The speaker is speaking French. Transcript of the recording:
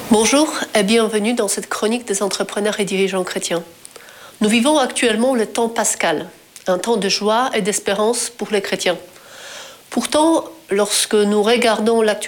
Bonjour et bienvenue dans cette chronique des entrepreneurs et dirigeants chrétiens. Nous vivons actuellement le temps pascal, un temps de joie et d'espérance pour les chrétiens. Pourtant, lorsque nous regardons l'actualité,